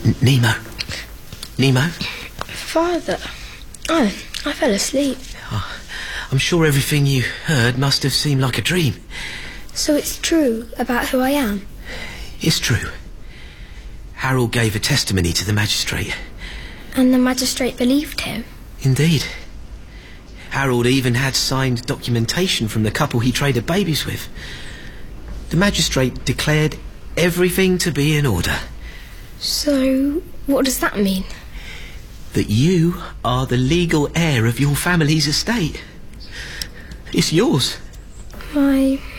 Nemo. Nemo? Father? Oh, I fell asleep. Oh, I'm sure everything you heard must have seemed like a dream. So it's true about who I am? It's true. Harold gave a testimony to the magistrate. And the magistrate believed him? Indeed. Harold even had signed documentation from the couple he traded babies with. The magistrate declared everything to be in order. So, what does that mean? That you are the legal heir of your family's estate. It's yours. My